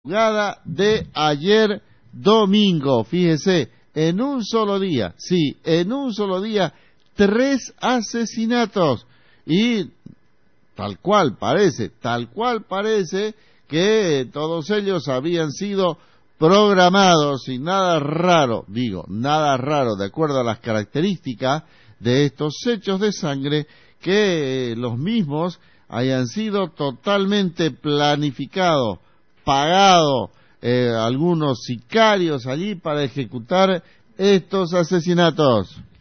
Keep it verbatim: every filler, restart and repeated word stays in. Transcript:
Jugada de ayer domingo, fíjese, en un solo día, sí, en un solo día, tres asesinatos, y tal cual parece, tal cual parece que todos ellos habían sido programados y nada raro, digo, nada raro, de acuerdo a las características de estos hechos de sangre, que los mismos hayan sido totalmente planificados, pagado eh, algunos sicarios allí para ejecutar estos asesinatos.